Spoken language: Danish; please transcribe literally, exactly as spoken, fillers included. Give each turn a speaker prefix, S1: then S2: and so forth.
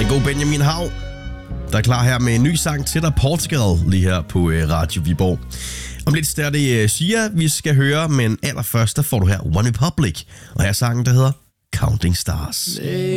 S1: En god Benjamin Hav, der er klar her med en ny sang til dig, Portugal, lige her på Radio Viborg. Om lidt er det Sia, vi skal høre, men allerførst der får du her One Republic, og her er sangen, der hedder Counting Stars.